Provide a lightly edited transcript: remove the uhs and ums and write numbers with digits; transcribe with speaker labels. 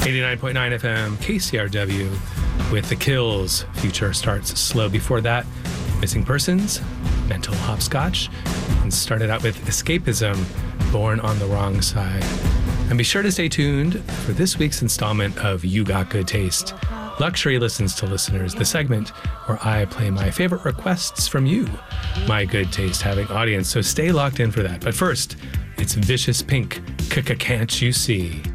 Speaker 1: 89.9 FM, KCRW, with The Kills. Future starts slow. Before that, Missing Persons, Mental Hopscotch, and started out with Escapism, Born on the Wrong Side. And be sure to stay tuned for this week's installment of You Got Good Taste. Luxury Listens to Listeners, the segment where I play my favorite requests from you, my good taste having audience. So stay locked in for that. But first, it's Vicious Pink, Can't You See?